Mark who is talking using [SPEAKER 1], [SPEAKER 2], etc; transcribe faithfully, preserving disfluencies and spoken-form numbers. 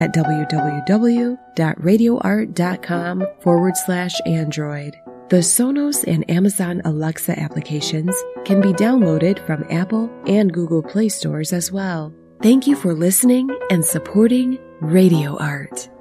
[SPEAKER 1] at www.radioart.com forward slash Android. The Sonos and Amazon Alexa applications can be downloaded from Apple and Google Play stores as well. Thank you for listening and supporting Radio Art.